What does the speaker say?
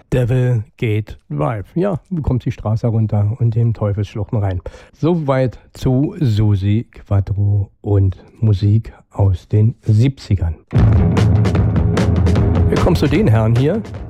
Devil Gate Drive. Ja, kommt die Straße runter und den Teufelsschluchten rein. Soweit zu Susi Quattro und Musik aus den 70ern. Wir kommen zu den Herren hier.